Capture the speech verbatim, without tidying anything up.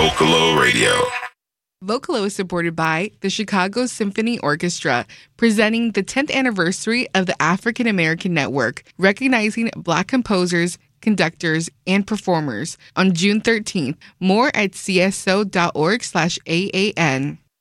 Vocalo Radio. Vocalo is supported by the Chicago Symphony Orchestra, presenting the tenth anniversary of the African American Network, recognizing Black composers, conductors, and performers on June thirteenth. More at cso.org slash AAN.